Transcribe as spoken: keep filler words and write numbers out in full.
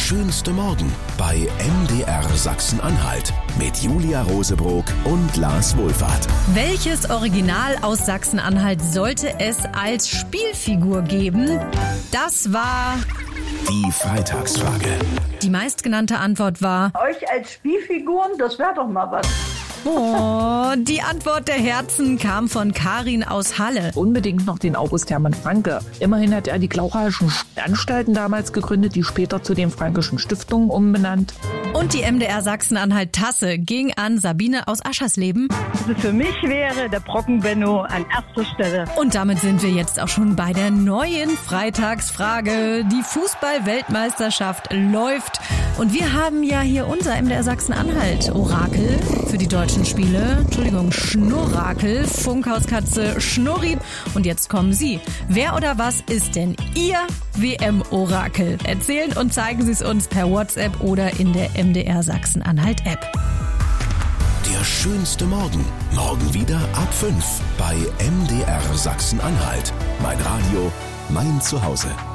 schönste Morgen bei M D R Sachsen-Anhalt mit Julia Rosebrock und Lars Wohlfahrt. Welches Original aus Sachsen-Anhalt sollte es als Spielfigur geben? Das war die Freitagsfrage. Die meistgenannte Antwort war Euch als Spielfiguren, das wäre doch mal was. Oh, die Antwort der Herzen kam von Karin aus Halle. Unbedingt noch den August Hermann Franke. Immerhin hat er die Glauchauischen Anstalten damals gegründet, die später zu den Frankischen Stiftungen umbenannt. Und die M D R Sachsen-Anhalt-Tasse ging an Sabine aus Aschersleben. Also für mich wäre der Brocken-Benno an erster Stelle. Und damit sind wir jetzt auch schon bei der neuen Freitagsfrage. Die Fußball-Weltmeisterschaft läuft. Und wir haben ja hier unser M D R Sachsen-Anhalt-Orakel für die deutschen Spiele. Entschuldigung, Schnurrakel, Funkhauskatze Schnurri. Und jetzt kommen Sie. Wer oder was ist denn Ihr W M-Orakel? Erzählen und zeigen Sie es uns per WhatsApp oder in der M D R Sachsen-Anhalt-App. Der schönste Morgen. Morgen wieder ab fünf bei M D R Sachsen-Anhalt. Mein Radio, mein Zuhause.